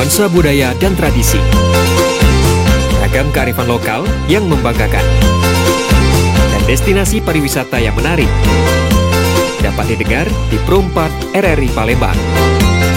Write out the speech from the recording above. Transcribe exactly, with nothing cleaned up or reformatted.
nuansa budaya dan tradisi. Ragam kearifan lokal yang membanggakan. Dan destinasi pariwisata yang menarik. Dapat didengar di Perumpark R R I Palembang.